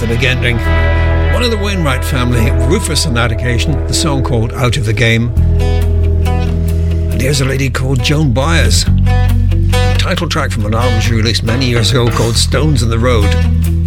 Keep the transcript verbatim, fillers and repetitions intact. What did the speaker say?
the big ending. One of the Wainwright family, Rufus on that occasion, the song called Out of the Game. And here's a lady called Joan Baez. Title track from an album she released many years ago called Stones in the Road.